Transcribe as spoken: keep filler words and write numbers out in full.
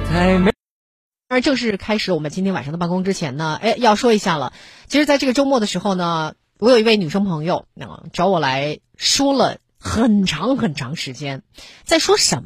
在没而正式开始我们今天晚上的办公之前呢，哎，要说一下了。其实在这个周末的时候呢，我有一位女生朋友，嗯，找我来说了很长很长时间，在说什么